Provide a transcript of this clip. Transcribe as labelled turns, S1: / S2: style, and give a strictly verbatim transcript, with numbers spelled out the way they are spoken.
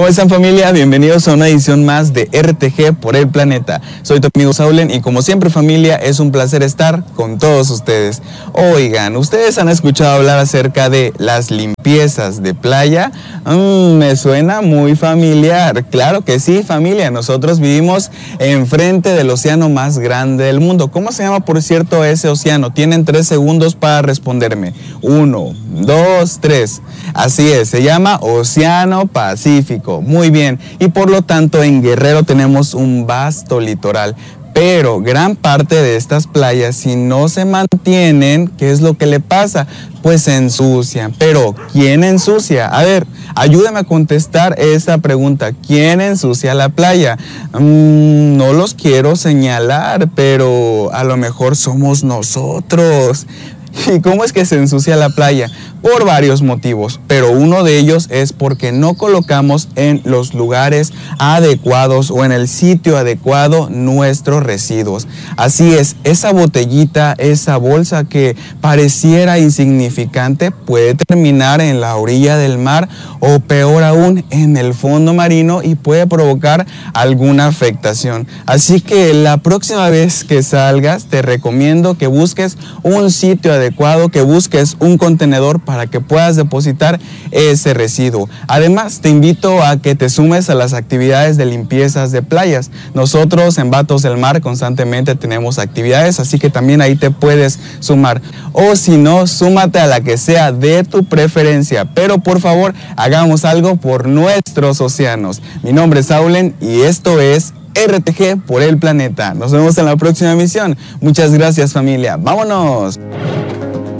S1: ¿Cómo están, familia? Bienvenidos a una edición más de R T G por el planeta. Soy tu amigo Saulen y como siempre, familia, es un placer estar con todos ustedes. Oigan, ¿ustedes han escuchado hablar acerca de las limpiezas de playa? Mm, me suena muy familiar. Claro que sí, familia. Nosotros vivimos enfrente del océano más grande del mundo. ¿Cómo se llama, por cierto, ese océano? Tienen tres segundos para responderme. Uno, dos, tres. Así es, se llama Océano Pacífico. Muy bien, y por lo tanto en Guerrero tenemos un vasto litoral. Pero gran parte de estas playas, si no se mantienen, ¿qué es lo que le pasa? Pues se ensucian. Pero ¿quién ensucia? A ver, ayúdame a contestar esa pregunta. ¿Quién ensucia la playa? Mm, no los quiero señalar, pero a lo mejor somos nosotros. ¿Y cómo es que se ensucia la playa? Por varios motivos, pero uno de ellos es porque no colocamos en los lugares adecuados o en el sitio adecuado nuestros residuos. Así es, esa botellita, esa bolsa que pareciera insignificante puede terminar en la orilla del mar o peor aún en el fondo marino y puede provocar alguna afectación. Así que la próxima vez que salgas te recomiendo que busques un sitio adecuado, que busques un contenedor para que puedas depositar ese residuo. Además, te invito a que te sumes a las actividades de limpiezas de playas. Nosotros en Vatos del Mar constantemente tenemos actividades, así que también ahí te puedes sumar. O si no, súmate a la que sea de tu preferencia. Pero por favor, hagamos algo por nuestros océanos. Mi nombre es Saulen y esto es R T G por el planeta. Nos vemos en la próxima emisión. Muchas gracias, familia. ¡Vámonos!